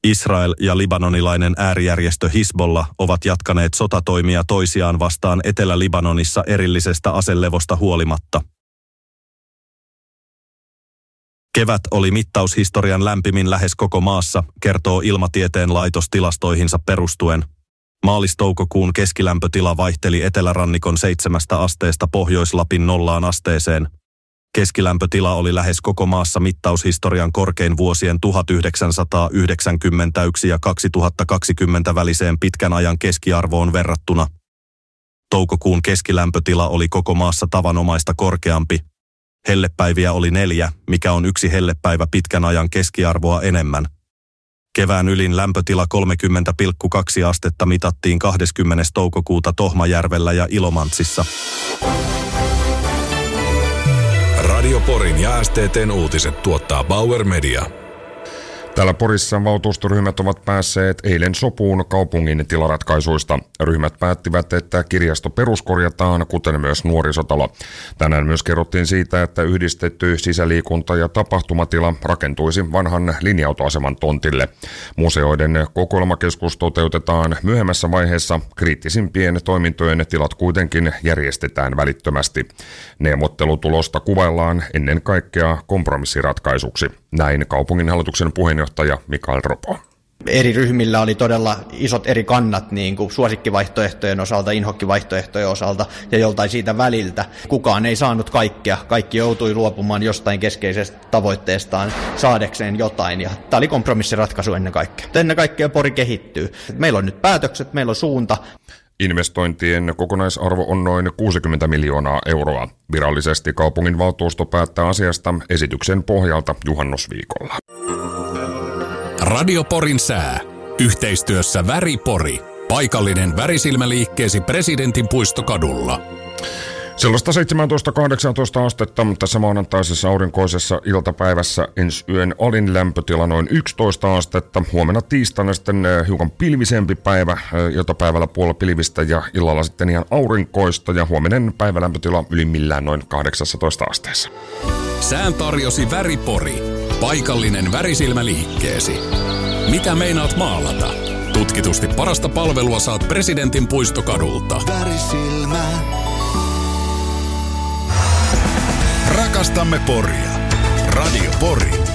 Israel ja libanonilainen äärijärjestö Hizbollah ovat jatkaneet sotatoimia toisiaan vastaan Etelä-Libanonissa erillisestä aselevosta huolimatta. Kevät oli mittaushistorian lämpimin lähes koko maassa, kertoo Ilmatieteen laitos tilastoihinsa perustuen. Maalis-toukokuun keskilämpötila vaihteli etelärannikon 7 asteesta Pohjois-Lapin 0 asteeseen. Keskilämpötila oli lähes koko maassa mittaushistorian korkein vuosien 1991 ja 2020 väliseen pitkän ajan keskiarvoon verrattuna. Toukokuun keskilämpötila oli koko maassa tavanomaista korkeampi. Hellepäiviä oli 4, mikä on 1 hellepäivä pitkän ajan keskiarvoa enemmän. Kevään ylin lämpötila 30,2 astetta mitattiin 20. toukokuuta Tohmajärvellä ja Ilomantsissa. Radio Porin ja STT:n uutiset tuottaa Bauer Media. Täällä Porissa valtuustoryhmät ovat päässeet eilen sopuun kaupungin tilaratkaisuista. Ryhmät päättivät, että kirjasto peruskorjataan, kuten myös nuorisotalo. Tänään myös kerrottiin siitä, että yhdistetty sisäliikunta- ja tapahtumatila rakentuisi vanhan linja-autoaseman tontille. Museoiden kokoelmakeskus toteutetaan myöhemmässä vaiheessa. Kriittisimpien toimintojen tilat kuitenkin järjestetään välittömästi. Neuvottelutulosta kuvaillaan ennen kaikkea kompromissiratkaisuksi. Näin kaupunginhallituksen puheenjohtaja Mikael Ropo. Eri ryhmillä oli todella isot eri kannat niin kuin suosikkivaihtoehtojen osalta, inhokkivaihtoehtojen osalta ja joltain siitä väliltä. Kukaan ei saanut kaikkea. Kaikki joutui luopumaan jostain keskeisestä tavoitteestaan saadekseen jotain. Ja tämä oli kompromissiratkaisu ennen kaikkea. Ennen kaikkea Pori kehittyy. Meillä on nyt päätökset, meillä on suunta. Investointien kokonaisarvo on noin 60 miljoonaa euroa. Virallisesti kaupunginvaltuusto päättää asiasta esityksen pohjalta juhannusviikolla. Radio Porin sää. Yhteistyössä Väri Pori. Paikallinen värisilmäliikkeesi Presidentin puistokadulla. Sellaista 17-18 astetta tässä maanantaisessa aurinkoisessa iltapäivässä. Ensi yön alin lämpötila noin 11 astetta. Huomenna tiistaina sitten hiukan pilvisempi päivä. Iltapäivällä puolella pilvistä ja illalla sitten ihan aurinkoista. Ja huominen päivälämpötila ylimmillään noin 18 asteessa. Sään tarjosi Väri Pori. Paikallinen värisilmäliikkeesi. Mitä meinaat maalata? Tutkitusti parasta palvelua saat Presidentin puistokadulta. Värisilmä. Rakastamme Poria. Radio Pori.